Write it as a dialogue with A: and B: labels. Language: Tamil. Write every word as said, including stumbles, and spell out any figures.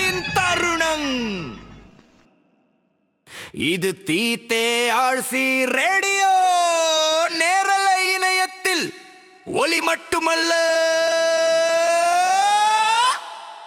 A: வெற்றியின் தருணம். இது தீத்தே ஆர்சி ரேடியோ. நேரலை இணையத்தில் ஒலி மட்டுமல்ல,